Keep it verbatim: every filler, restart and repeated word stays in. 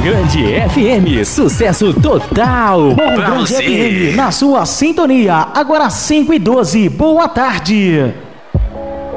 Grande F M, sucesso total. Morro Grande F M, na sua sintonia. Agora cinco e doze, boa tarde.